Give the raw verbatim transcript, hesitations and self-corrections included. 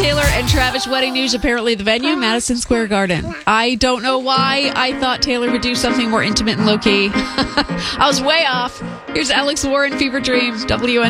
Taylor and Travis wedding news. Apparently the venue, Madison Square Garden. I don't know why I thought Taylor would do something more intimate and low-key. I was way off. Here's Alex Warren, Fever Dream, W N.